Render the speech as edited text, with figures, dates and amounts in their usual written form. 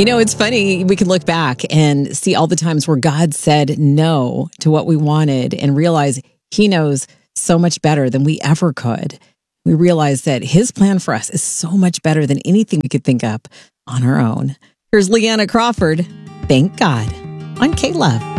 It's funny. We can look back and see all the times where God said no to what we wanted and realize He knows so much better than we ever could. We realize that His plan for us is so much better than anything we could think up on our own. Here's Leanna Crawford. Thank God on K-Love.